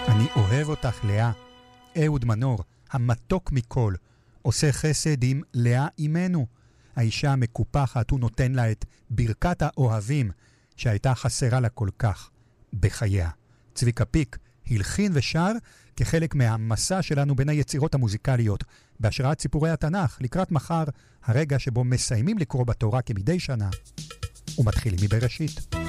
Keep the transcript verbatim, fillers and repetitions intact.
אני אוהב אותך, לאה. אהוד מנור, המתוק מכל, עושה חסד עם לאה אימנו. האישה המקופחת, הוא נותן לה את ברכת האוהבים שהייתה חסרה לה כל כך בחייה. צביקה פיק הלחין ושר כחלק מהמסע שלנו בין היצירות המוזיקליות בהשראת סיפורי התנ"ך. לקראת מחר, הרגע שבו מסיימים לקרוא בתורה כמדי שנה ומתחילים מבראשית.